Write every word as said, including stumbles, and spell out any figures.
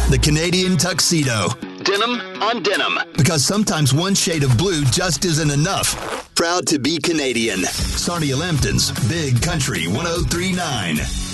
The Canadian tuxedo. Denim on denim. Because sometimes one shade of blue just isn't enough. Proud to be Canadian. Sarnia Lambton's Big Country one oh three point nine.